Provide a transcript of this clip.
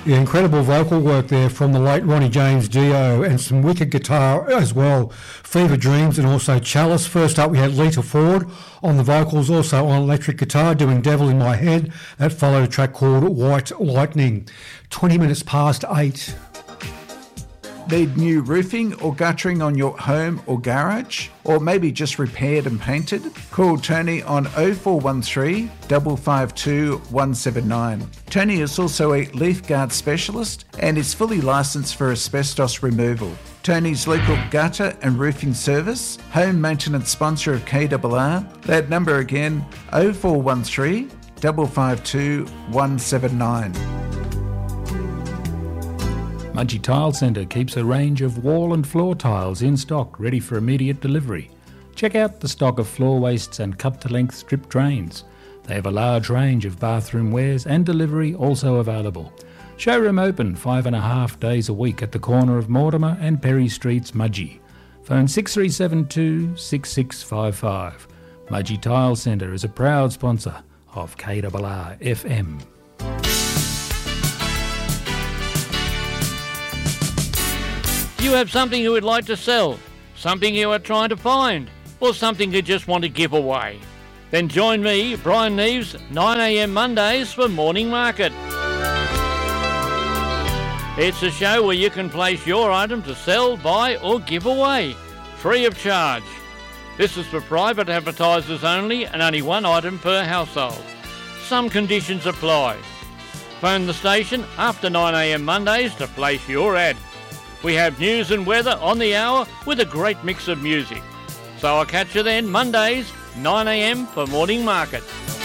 Yeah, incredible vocal work there from the late Ronnie James Dio, and some wicked guitar as well. Fever Dreams and also Chalice. First up we had Lita Ford on the vocals, also on electric guitar doing Devil in My Head. That followed a track called White Lightning. 20 minutes past 8. Need new roofing or guttering on your home or garage? Or maybe just repaired and painted? Call Tony on 0413 552 179. Tony is also a leaf guard specialist and is fully licensed for asbestos removal. Tony's local gutter and roofing service, home maintenance sponsor of KRR. That number again, 0413 552 179. Mudgee Tile Centre keeps a range of wall and floor tiles in stock, ready for immediate delivery. Check out the stock of floor wastes and cut-to-length strip drains. They have a large range of bathroom wares and delivery also available. Showroom open 5.5 days a week at the corner of Mortimer and Perry Streets, Mudgee. Phone 6372 6655. Mudgee Tile Centre is a proud sponsor of KRR FM. You have something you would like to sell, something you are trying to find, or something you just want to give away? Then join me, Brian Neves, 9am Mondays for Morning Market. It's a show where you can place your item to sell, buy or give away, free of charge. This is for private advertisers only and only one item per household. Some conditions apply. Phone the station after 9am Mondays to place your ad. We have news and weather on the hour with a great mix of music. So I'll catch you then, Mondays, 9am for Morning Market.